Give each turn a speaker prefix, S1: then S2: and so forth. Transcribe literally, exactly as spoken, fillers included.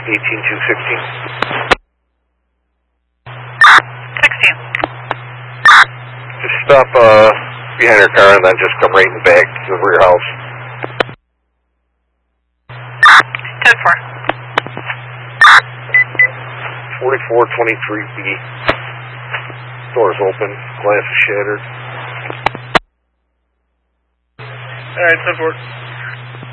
S1: eighteen two sixteen.
S2: sixteen.
S1: Just stop uh, behind your car and then just come right in the back to the rear house.
S2: ten four.
S1: forty-four twenty-three B. Doors open, glass is shattered.
S3: Alright, ten four.